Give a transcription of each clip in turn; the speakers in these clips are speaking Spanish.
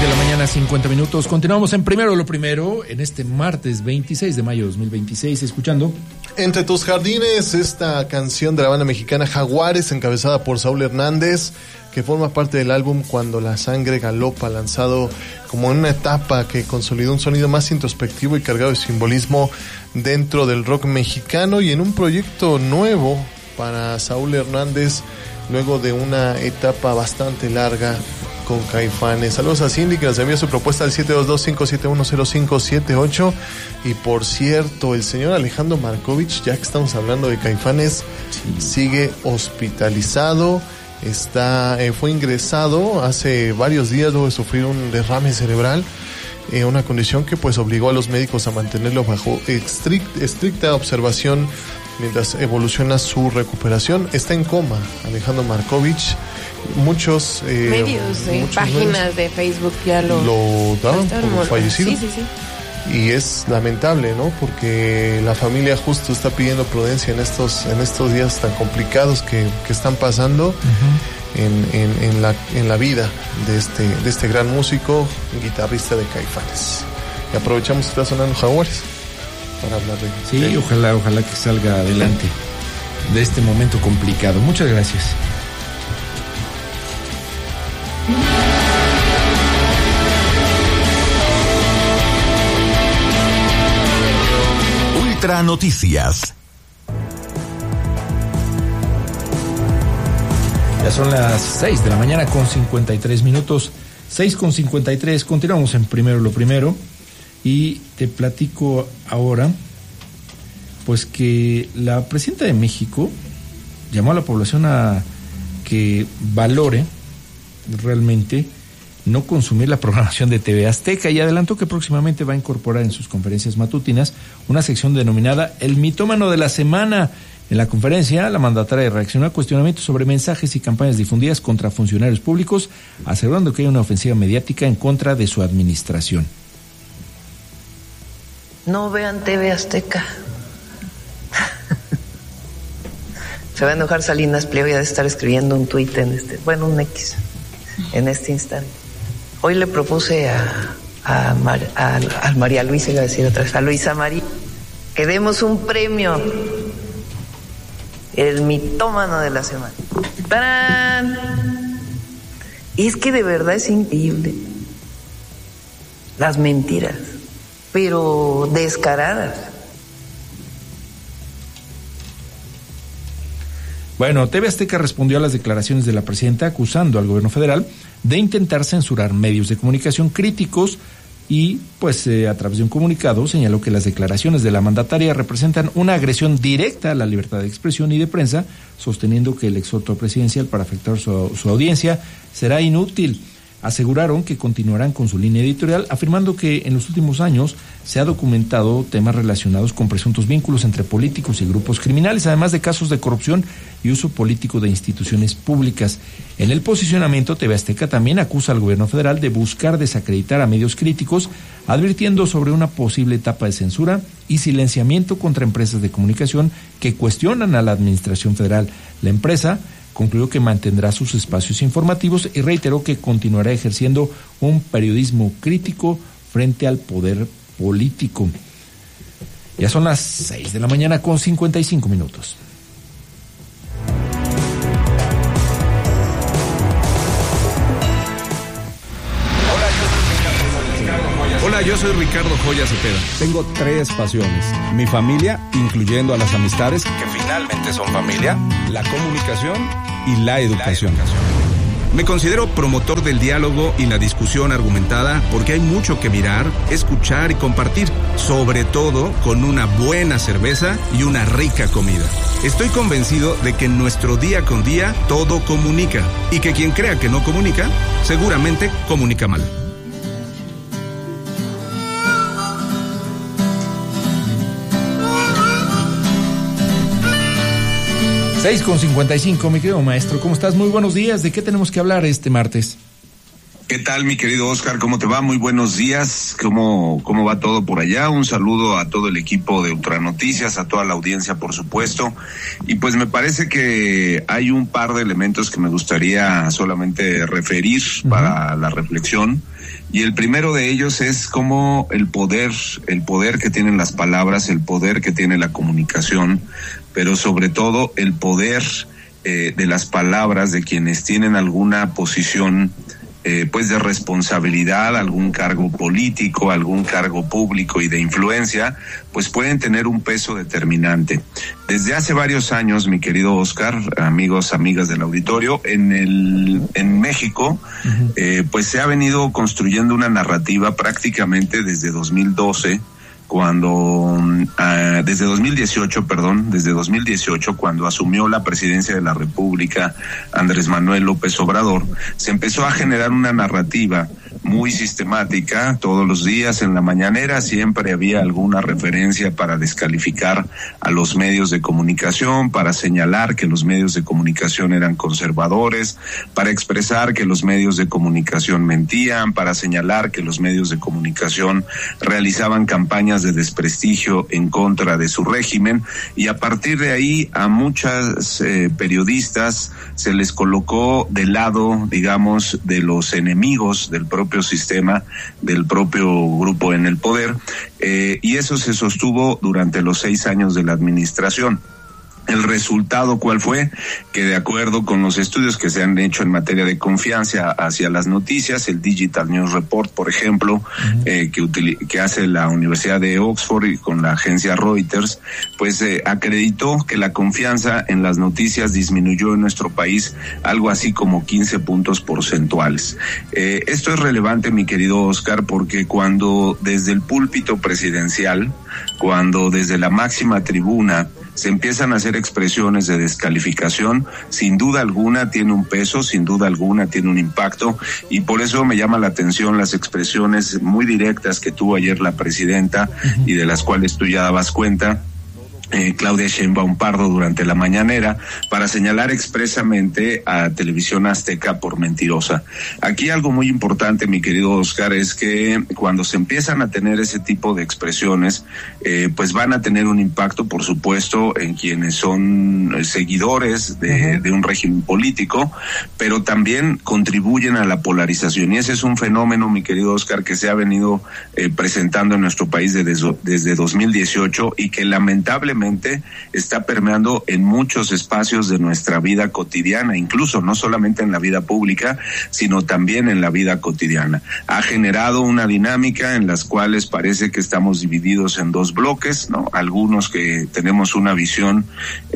de la mañana, 50 minutos. Continuamos en Primero lo Primero, en este martes 26 de mayo de 2026, escuchando Entre tus jardines, esta canción de la banda mexicana Jaguares, encabezada por Saúl Hernández, que forma parte del álbum Cuando la Sangre Galopa, lanzado como en una etapa que consolidó un sonido más introspectivo y cargado de simbolismo dentro del rock mexicano, y en un proyecto nuevo para Saúl Hernández, luego de una etapa bastante larga con Caifanes. Saludos a Cindy, que nos envió su propuesta al 722-571-0578. Y por cierto, el señor Alejandro Markovich, ya que estamos hablando de Caifanes, sigue hospitalizado. Fue ingresado hace varios días luego de sufrir un derrame cerebral, una condición que pues obligó a los médicos a mantenerlo bajo estricta observación mientras evoluciona su recuperación. Está en coma Alejandro Markovich. Muchos medios, páginas de Facebook ya lo daban por fallecido. Sí. Y es lamentable, ¿no? Porque la familia justo está pidiendo prudencia en estos días tan complicados que están pasando en la vida de este gran músico, guitarrista de Caifanes. Y aprovechamos que está sonando Jaguares para hablar de Sí, ojalá que salga adelante de este momento complicado. Muchas gracias. Ultra Noticias. Ya son las 6 de la mañana con 53 minutos. 6:53. Continuamos en Primero lo Primero. Y te platico ahora, pues que la presidenta de México llamó a la población a que valore realmente no consumir la programación de TV Azteca, y adelantó que próximamente va a incorporar en sus conferencias matutinas una sección denominada El Mitómano de la Semana. En la conferencia, la mandataria reaccionó a cuestionamientos sobre mensajes y campañas difundidas contra funcionarios públicos, asegurando que hay una ofensiva mediática en contra de su administración. No vean TV Azteca. Se va a enojar Salinas Pliego, ya de estar escribiendo un tuit un X, en este instante. Hoy le propuse a María Luisa, iba a decir otra vez, a Luisa María, que demos un premio, el mitómano de la semana. ¡Tarán! Y es que de verdad es increíble las mentiras, pero descaradas. Bueno, TV Azteca respondió a las declaraciones de la presidenta acusando al gobierno federal de intentar censurar medios de comunicación críticos y, pues, a través de un comunicado señaló que las declaraciones de la mandataria representan una agresión directa a la libertad de expresión y de prensa, sosteniendo que el exhorto presidencial para afectar su audiencia será inútil. Aseguraron que continuarán con su línea editorial, afirmando que en los últimos años se ha documentado temas relacionados con presuntos vínculos entre políticos y grupos criminales, además de casos de corrupción y uso político de instituciones públicas. En el posicionamiento, TV Azteca también acusa al gobierno federal de buscar desacreditar a medios críticos, advirtiendo sobre una posible etapa de censura y silenciamiento contra empresas de comunicación que cuestionan a la administración federal. La empresa concluyó que mantendrá sus espacios informativos y reiteró que continuará ejerciendo un periodismo crítico frente al poder político. Ya son las 6 de la mañana con 55 minutos. Hola, yo soy Ricardo Joya Cepeda. Tengo 3 pasiones: mi familia, incluyendo a las amistades, que finalmente son familia, la comunicación y la educación. Me considero promotor del diálogo y la discusión argumentada porque hay mucho que mirar, escuchar y compartir, sobre todo con una buena cerveza y una rica comida. Estoy convencido de que en nuestro día con día todo comunica y que quien crea que no comunica, seguramente comunica mal. 6:55, mi querido maestro, ¿cómo estás? Muy buenos días. ¿De qué tenemos que hablar este martes? ¿Qué tal, mi querido Oscar? ¿Cómo te va? Muy buenos días. ¿Cómo va todo por allá? Un saludo a todo el equipo de Ultranoticias, a toda la audiencia, por supuesto. Y pues me parece que hay un par de elementos que me gustaría solamente referir para la reflexión. Y el primero de ellos es cómo el poder que tienen las palabras, el poder que tiene la comunicación, pero sobre todo el poder de las palabras de quienes tienen alguna posición pues de responsabilidad, algún cargo político, algún cargo público y de influencia, pues pueden tener un peso determinante. Desde hace varios años, mi querido Oscar, amigos, amigas del auditorio, en México, pues se ha venido construyendo una narrativa prácticamente desde 2012, desde 2018, cuando asumió la presidencia de la República Andrés Manuel López Obrador, se empezó a generar una narrativa muy sistemática. Todos los días en la mañanera siempre había alguna referencia para descalificar a los medios de comunicación, para señalar que los medios de comunicación eran conservadores, para expresar que los medios de comunicación mentían, para señalar que los medios de comunicación realizaban campañas de desprestigio en contra de su régimen, y a partir de ahí a muchas periodistas se les colocó del lado, digamos, de los enemigos del propio sistema, del propio grupo en el poder, y eso se sostuvo durante los 6 años de la administración. El resultado, ¿cuál fue? Que de acuerdo con los estudios que se han hecho en materia de confianza hacia las noticias, el Digital News Report, por ejemplo, que hace la Universidad de Oxford y con la agencia Reuters, pues acreditó que la confianza en las noticias disminuyó en nuestro país algo así como 15 puntos porcentuales. Esto es relevante, mi querido Oscar, porque cuando desde el púlpito presidencial, cuando desde la máxima tribuna se empiezan a hacer expresiones de descalificación, sin duda alguna tiene un peso, sin duda alguna tiene un impacto, y por eso me llama la atención las expresiones muy directas que tuvo ayer la presidenta y de las cuales tú ya dabas cuenta, Claudia Sheinbaum Pardo, durante la mañanera, para señalar expresamente a Televisión Azteca por mentirosa. Aquí algo muy importante, mi querido Oscar, es que cuando se empiezan a tener ese tipo de expresiones, pues van a tener un impacto, por supuesto, en quienes son seguidores de un régimen político, pero también contribuyen a la polarización. Y ese es un fenómeno, mi querido Oscar, que se ha venido presentando en nuestro país desde 2018 y que lamentablemente está permeando en muchos espacios de nuestra vida cotidiana, incluso no solamente en la vida pública, sino también en la vida cotidiana. Ha generado una dinámica en las cuales parece que estamos divididos en dos bloques, ¿no? Algunos que tenemos una visión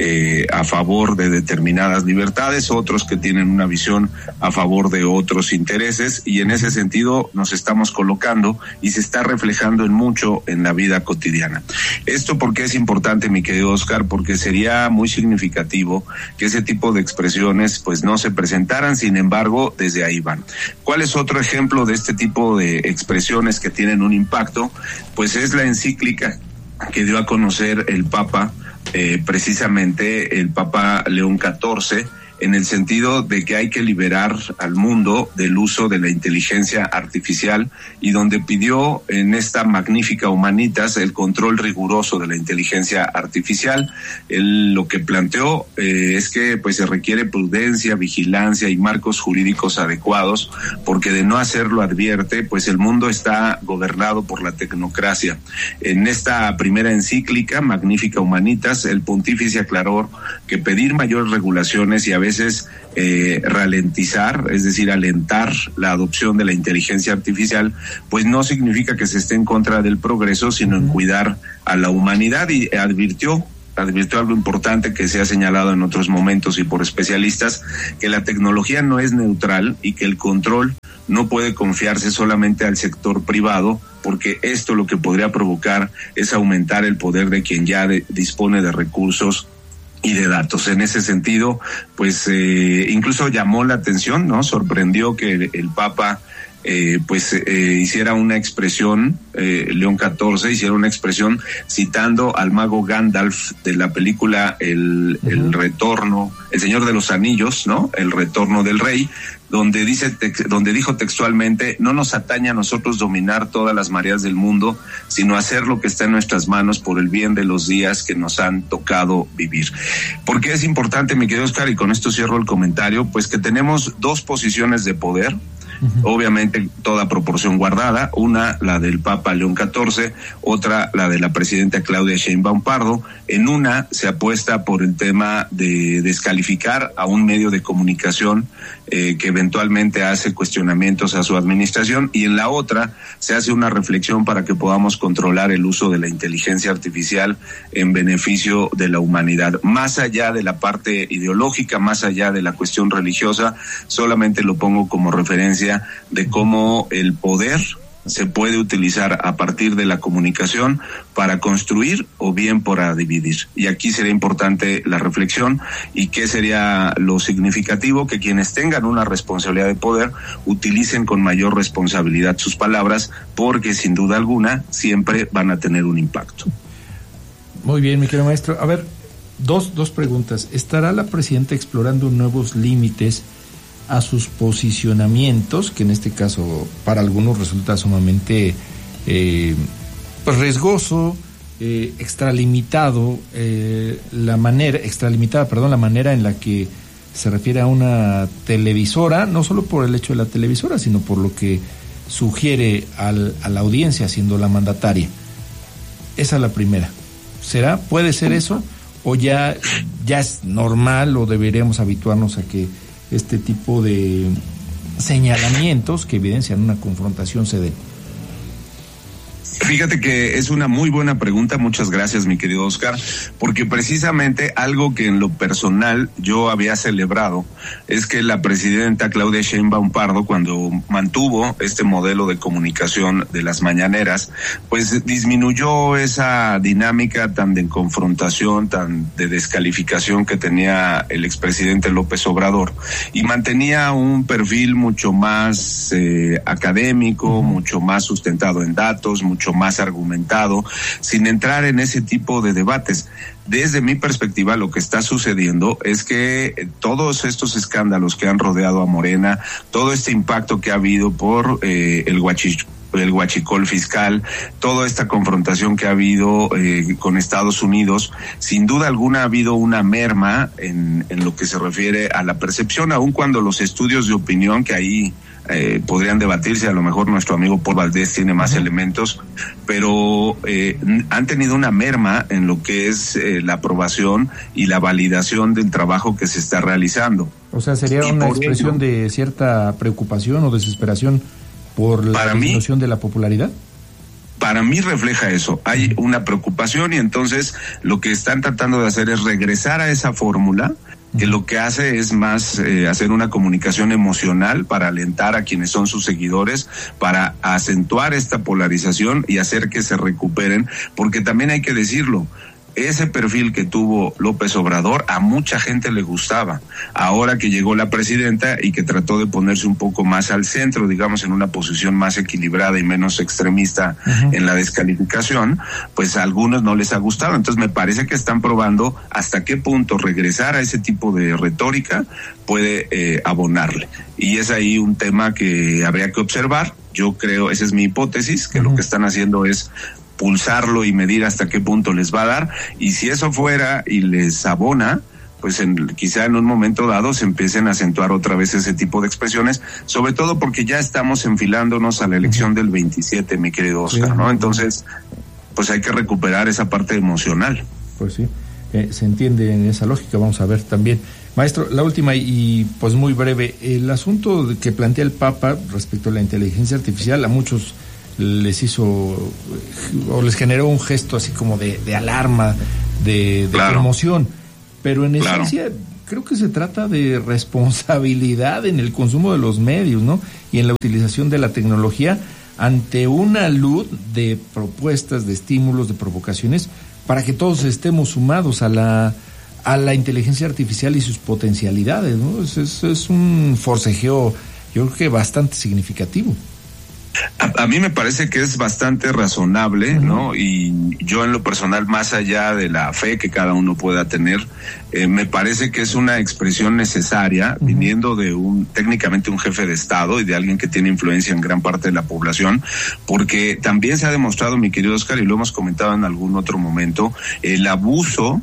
a favor de determinadas libertades, otros que tienen una visión a favor de otros intereses, y en ese sentido nos estamos colocando y se está reflejando en mucho en la vida cotidiana. Esto porque es importante, mi querido Oscar, porque sería muy significativo que ese tipo de expresiones pues no se presentaran, sin embargo, desde ahí van. ¿Cuál es otro ejemplo de este tipo de expresiones que tienen un impacto? Pues es la encíclica que dio a conocer el Papa, precisamente el Papa León XIV, en el sentido de que hay que liberar al mundo del uso de la inteligencia artificial, y donde pidió en esta magnífica Humanitas el control riguroso de la inteligencia artificial. Él lo que planteó es que pues se requiere prudencia, vigilancia y marcos jurídicos adecuados, porque de no hacerlo, advierte, pues el mundo está gobernado por la tecnocracia. En esta primera encíclica, Magnífica Humanitas, el pontífice aclaró que pedir mayores regulaciones y a veces ralentizar, es decir, alentar la adopción de la inteligencia artificial, pues no significa que se esté en contra del progreso, sino en cuidar a la humanidad, y advirtió algo importante que se ha señalado en otros momentos y por especialistas, que la tecnología no es neutral y que el control no puede confiarse solamente al sector privado, porque esto lo que podría provocar es aumentar el poder de quien ya dispone de recursos y de datos. En ese sentido, pues incluso llamó la atención, ¿no? Sorprendió que el Papa hiciera una expresión, León XIV hiciera una expresión citando al mago Gandalf de la película El Retorno, El Señor de los Anillos, ¿no? El Retorno del Rey, donde dijo textualmente: no nos atañe a nosotros dominar todas las mareas del mundo, sino hacer lo que está en nuestras manos por el bien de los días que nos han tocado vivir. ¿Por qué es importante, mi querido Oscar? Y con esto cierro el comentario, pues que tenemos dos posiciones de poder, obviamente toda proporción guardada, una la del Papa León XIV, otra la de la presidenta Claudia Sheinbaum Pardo. En una se apuesta por el tema de descalificar a un medio de comunicación que eventualmente hace cuestionamientos a su administración, y en la otra se hace una reflexión para que podamos controlar el uso de la inteligencia artificial en beneficio de la humanidad. Más allá de la parte ideológica, más allá de la cuestión religiosa, solamente lo pongo como referencia de cómo el poder se puede utilizar a partir de la comunicación para construir o bien para dividir. Y aquí sería importante la reflexión, y qué sería lo significativo: que quienes tengan una responsabilidad de poder utilicen con mayor responsabilidad sus palabras, porque sin duda alguna siempre van a tener un impacto. Muy bien, mi querido maestro. A ver, dos preguntas. ¿Estará la presidenta explorando nuevos límites a sus posicionamientos, que en este caso para algunos resulta sumamente riesgoso, extralimitada la manera en la que se refiere a una televisora, no solo por el hecho de la televisora, sino por lo que sugiere a la audiencia siendo la mandataria? Esa es la primera. ¿Puede ser eso? ¿O ya es normal, o deberíamos habituarnos a que este tipo de señalamientos que evidencian una confrontación se den? Fíjate que es una muy buena pregunta, muchas gracias, mi querido Oscar, porque precisamente algo que en lo personal yo había celebrado es que la presidenta Claudia Sheinbaum Pardo, cuando mantuvo este modelo de comunicación de las mañaneras, pues disminuyó esa dinámica tan de confrontación, tan de descalificación que tenía el expresidente López Obrador, y mantenía un perfil mucho más académico, mucho más sustentado en datos, mucho más argumentado, sin entrar en ese tipo de debates. Desde mi perspectiva, lo que está sucediendo es que todos estos escándalos que han rodeado a Morena, todo este impacto que ha habido por el huachicol fiscal, toda esta confrontación que ha habido con Estados Unidos, sin duda alguna ha habido una merma en lo que se refiere a la percepción, aun cuando los estudios de opinión, que ahí podrían debatirse, a lo mejor nuestro amigo Paul Valdés tiene más elementos, pero han tenido una merma en lo que es la aprobación y la validación del trabajo que se está realizando. O sea, ¿sería una expresión de cierta preocupación o desesperación por la disminución de la popularidad? Para mí refleja eso, hay una preocupación, y entonces lo que están tratando de hacer es regresar a esa fórmula, que lo que hace es más hacer una comunicación emocional para alentar a quienes son sus seguidores, para acentuar esta polarización y hacer que se recuperen, porque también hay que decirlo, ese perfil que tuvo López Obrador a mucha gente le gustaba. Ahora que llegó la presidenta y que trató de ponerse un poco más al centro, digamos en una posición más equilibrada y menos extremista en la descalificación, pues a algunos no les ha gustado. Entonces me parece que están probando hasta qué punto regresar a ese tipo de retórica puede abonarle. Y es ahí un tema que habría que observar. Yo creo, esa es mi hipótesis, que lo que están haciendo es pulsarlo y medir hasta qué punto les va a dar, y si eso fuera y les abona, pues quizá en un momento dado se empiecen a acentuar otra vez ese tipo de expresiones, sobre todo porque ya estamos enfilándonos a la elección del 27, mi querido Oscar, ¿no? Entonces, pues hay que recuperar esa parte emocional. Pues sí, se entiende en esa lógica. Vamos a ver también. Maestro, la última y pues muy breve, el asunto que plantea el Papa respecto a la inteligencia artificial, a muchos les hizo o les generó un gesto así como de alarma, de conmoción, pero en esencia creo que se trata de responsabilidad en el consumo de los medios, ¿no? Y en la utilización de la tecnología ante una luz de propuestas, de estímulos, de provocaciones, para que todos estemos sumados a la inteligencia artificial y sus potencialidades, ¿no? Es un forcejeo yo creo que bastante significativo. A mí me parece que es bastante razonable, ¿no? Y yo en lo personal, más allá de la fe que cada uno pueda tener, me parece que es una expresión necesaria, viniendo de técnicamente un jefe de Estado y de alguien que tiene influencia en gran parte de la población, porque también se ha demostrado, mi querido Oscar, y lo hemos comentado en algún otro momento, el abuso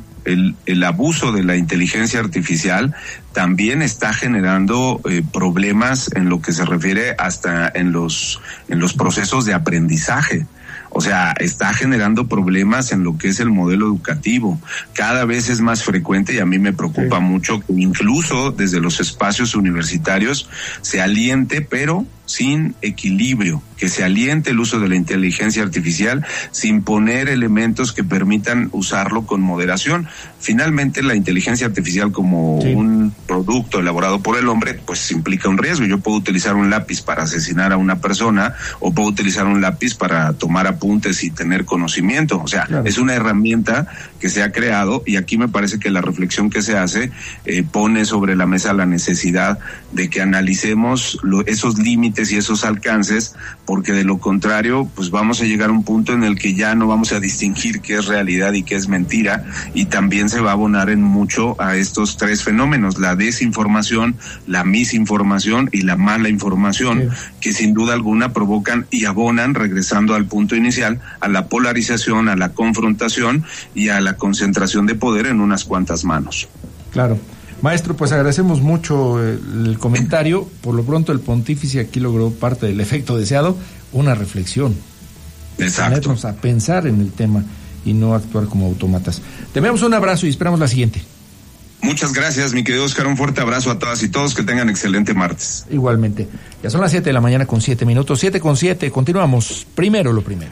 de la inteligencia artificial también está generando problemas en lo que se refiere hasta en los procesos de aprendizaje. O sea, está generando problemas en lo que es el modelo educativo. Cada vez es más frecuente, y a mí me preocupa mucho que incluso desde los espacios universitarios se aliente, pero sin equilibrio, que se aliente el uso de la inteligencia artificial sin poner elementos que permitan usarlo con moderación. Finalmente, la inteligencia artificial como un producto elaborado por el hombre, pues implica un riesgo. Yo puedo utilizar un lápiz para asesinar a una persona, o puedo utilizar un lápiz para tomar apuntes y tener conocimiento. O sea, es una herramienta que se ha creado, y aquí me parece que la reflexión que se hace pone sobre la mesa la necesidad de que analicemos esos límites y esos alcances, porque de lo contrario, pues vamos a llegar a un punto en el que ya no vamos a distinguir qué es realidad y qué es mentira, y también se va a abonar en mucho a estos tres fenómenos: la desinformación, la misinformación y la mala información, que sin duda alguna provocan y abonan, regresando al punto inicial, a la polarización, a la confrontación y a la concentración de poder en unas cuantas manos. Claro. Maestro, pues agradecemos mucho el comentario. Por lo pronto el pontífice aquí logró parte del efecto deseado, una reflexión. Exacto. Ponernos a pensar en el tema y no actuar como autómatas. Te enviamos un abrazo y esperamos la siguiente. Muchas gracias, mi querido Oscar. Un fuerte abrazo a todas y todos. Que tengan excelente martes. Igualmente. Ya son las 7 de la mañana con 7 minutos. 7:07. Continuamos. Primero lo primero.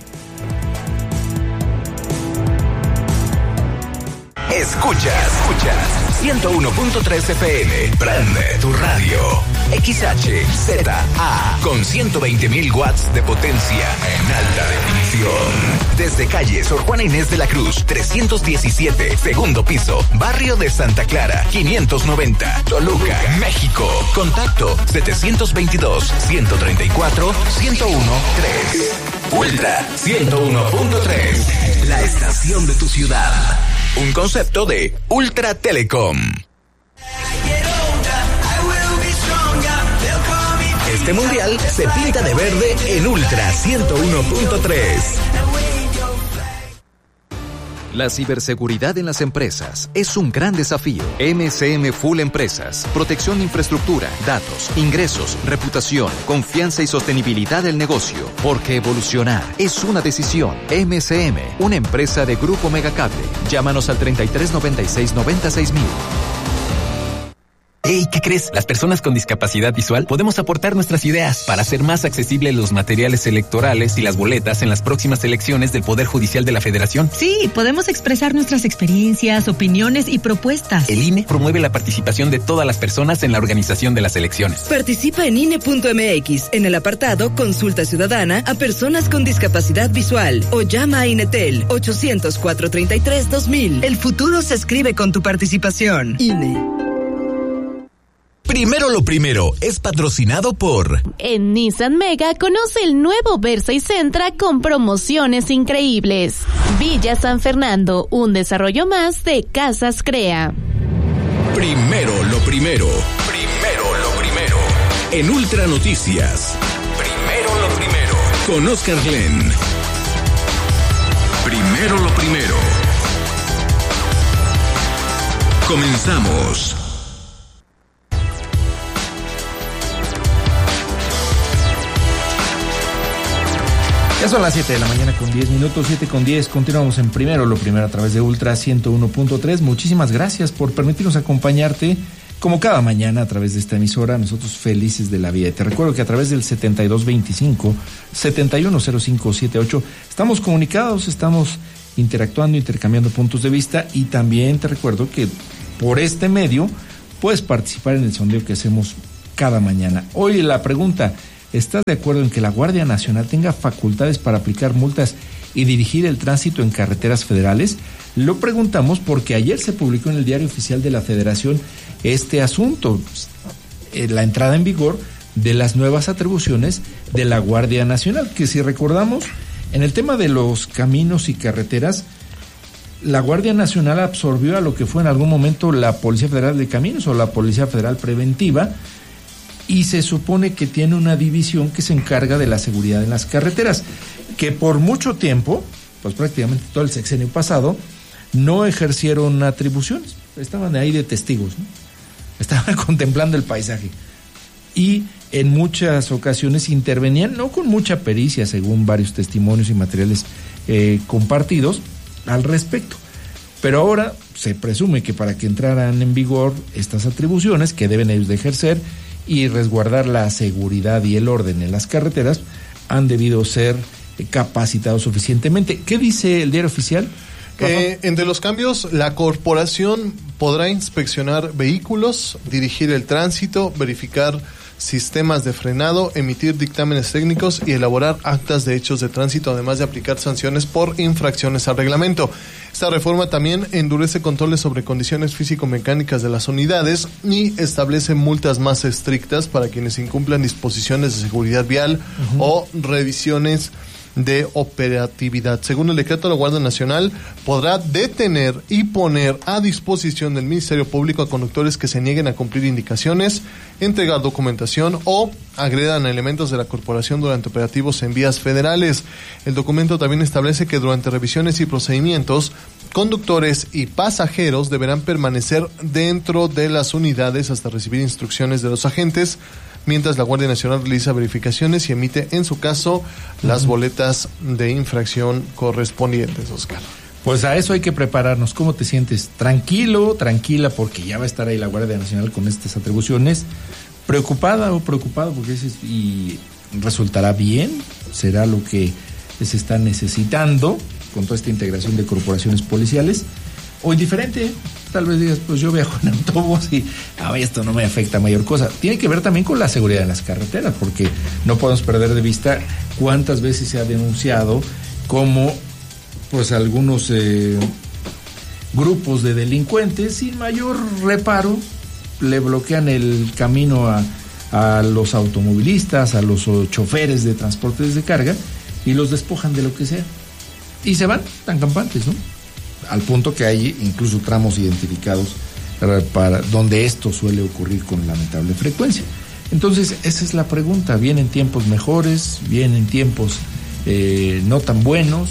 Escuchas 101.3 FM, prende tu radio. XHZA, con 120.000 watts de potencia en alta definición. Desde calle Sor Juana Inés de la Cruz, 317, segundo piso, barrio de Santa Clara, 590, Toluca, México. Contacto 722-134-1013. Ultra 101.3, la estación de tu ciudad. Un concepto de Ultra Telecom. Este mundial se pinta de verde en Ultra 101.3. La ciberseguridad en las empresas es un gran desafío. MCM Full Empresas. Protección de infraestructura, datos, ingresos, reputación, confianza y sostenibilidad del negocio. Porque evolucionar es una decisión. MCM, una empresa de Grupo Megacable. Llámanos al 3396-96000. Hey, ¿qué crees? Las personas con discapacidad visual podemos aportar nuestras ideas para hacer más accesibles los materiales electorales y las boletas en las próximas elecciones del Poder Judicial de la Federación. Sí, podemos expresar nuestras experiencias, opiniones y propuestas. El INE promueve la participación de todas las personas en la organización de las elecciones. Participa en INE.mx en el apartado Consulta Ciudadana a personas con discapacidad visual o llama a INETEL 800-433-2000. El futuro se escribe con tu participación. INE. Primero lo primero es patrocinado por... En Nissan Mega conoce el nuevo Versa y Sentra con promociones increíbles. Villa San Fernando, un desarrollo más de Casas Crea. Primero lo primero. Primero lo primero. En Ultra Noticias. Primero lo primero. Con Oscar Glenn. Primero lo primero. Comenzamos. Ya son las 7 de la mañana con 10 minutos, 7:10. Continuamos en Primero lo Primero a través de Ultra 101.3. Muchísimas gracias por permitirnos acompañarte como cada mañana a través de esta emisora. Nosotros felices de la vida. Y te recuerdo que a través del 7225-710578 estamos comunicados, estamos interactuando, intercambiando puntos de vista, y también te recuerdo que por este medio puedes participar en el sondeo que hacemos cada mañana. Hoy la pregunta: ¿estás de acuerdo en que la Guardia Nacional tenga facultades para aplicar multas y dirigir el tránsito en carreteras federales? Lo preguntamos porque ayer se publicó en el Diario Oficial de la Federación este asunto, la entrada en vigor de las nuevas atribuciones de la Guardia Nacional, que si recordamos, en el tema de los caminos y carreteras, la Guardia Nacional absorbió a lo que fue en algún momento la Policía Federal de Caminos o la Policía Federal Preventiva, y se supone que tiene una división que se encarga de la seguridad en las carreteras, que por mucho tiempo, pues prácticamente todo el sexenio pasado, no ejercieron atribuciones, estaban ahí de testigos, ¿no? Estaban contemplando el paisaje y en muchas ocasiones intervenían, no con mucha pericia, según varios testimonios y materiales compartidos al respecto. Pero ahora se presume que para que entraran en vigor estas atribuciones que deben ellos de ejercer y resguardar la seguridad y el orden en las carreteras, han debido ser capacitados suficientemente. ¿Qué dice el Diario Oficial? Entre los cambios, la corporación podrá inspeccionar vehículos, dirigir el tránsito, verificar sistemas de frenado, emitir dictámenes técnicos y elaborar actas de hechos de tránsito, además de aplicar sanciones por infracciones al reglamento. Esta reforma también endurece controles sobre condiciones físico-mecánicas de las unidades y establece multas más estrictas para quienes incumplan disposiciones de seguridad vial o revisiones de operatividad. Según el decreto, la Guardia Nacional podrá detener y poner a disposición del Ministerio Público a conductores que se nieguen a cumplir indicaciones, entregar documentación o agredan a elementos de la corporación durante operativos en vías federales. El documento también establece que durante revisiones y procedimientos, conductores y pasajeros deberán permanecer dentro de las unidades hasta recibir instrucciones de los agentes, mientras la Guardia Nacional realiza verificaciones y emite, en su caso, las boletas de infracción correspondientes, Oscar. Pues a eso hay que prepararnos. ¿Cómo te sientes? ¿Tranquilo, tranquila, porque ya va a estar ahí la Guardia Nacional con estas atribuciones? ¿Preocupada o preocupado porque y resultará bien? ¿Será lo que se está necesitando con toda esta integración de corporaciones policiales? ¿O indiferente? Tal vez digas, pues yo viajo en autobús y esto no me afecta a mayor cosa. Tiene que ver también con la seguridad en las carreteras, porque no podemos perder de vista cuántas veces se ha denunciado cómo pues algunos grupos de delincuentes sin mayor reparo le bloquean el camino a los automovilistas, a los choferes de transportes de carga y los despojan de lo que sea. Y se van tan campantes, ¿no? Al punto que hay incluso tramos identificados para donde esto suele ocurrir con lamentable frecuencia. Entonces, esa es la pregunta. ¿Vienen tiempos mejores? ¿Vienen tiempos no tan buenos?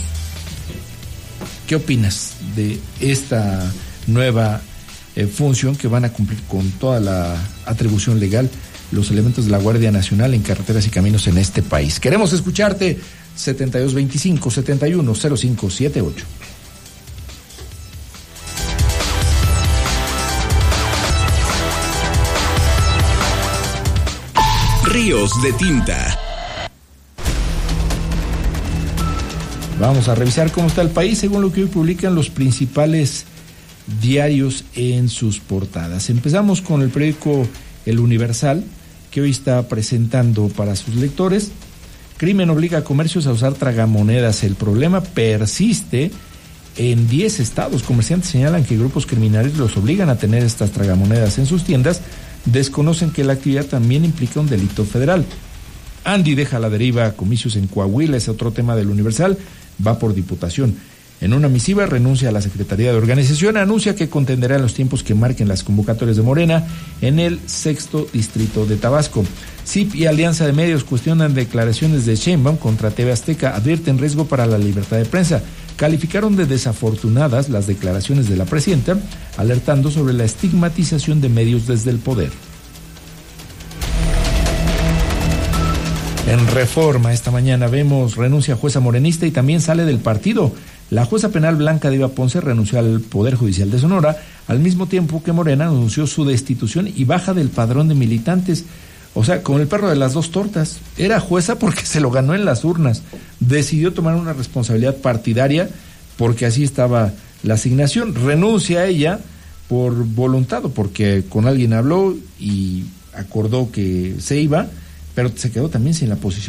¿Qué opinas de esta nueva función que van a cumplir con toda la atribución legal los elementos de la Guardia Nacional en carreteras y caminos en este país? Queremos escucharte. 7225-710578. Ríos de tinta. Vamos a revisar cómo está el país según lo que hoy publican los principales diarios en sus portadas. Empezamos con el periódico El Universal, que hoy está presentando para sus lectores: crimen obliga a comercios a usar tragamonedas. El problema persiste en 10 estados. Comerciantes señalan que grupos criminales los obligan a tener estas tragamonedas en sus tiendas. Desconocen que la actividad también implica un delito federal. Andy deja a la deriva comicios en Coahuila, es otro tema del Universal, va por diputación. En una misiva renuncia a la Secretaría de Organización, anuncia que contenderá en los tiempos que marquen las convocatorias de Morena en el 6º distrito de Tabasco. CIP y Alianza de Medios cuestionan declaraciones de Sheinbaum contra TV Azteca, advierten riesgo para la libertad de prensa. Calificaron de desafortunadas las declaraciones de la presidenta, alertando sobre la estigmatización de medios desde el poder. En Reforma esta mañana vemos renuncia a jueza morenista y también sale del partido. La jueza penal Blanca Diva Ponce renunció al Poder Judicial de Sonora, al mismo tiempo que Morena anunció su destitución y baja del padrón de militantes. O sea, con el perro de las dos tortas. Era jueza porque se lo ganó en las urnas. Decidió tomar una responsabilidad partidaria porque así estaba la asignación. Renuncia a ella por voluntad, porque con alguien habló y acordó que se iba, pero se quedó también sin la posición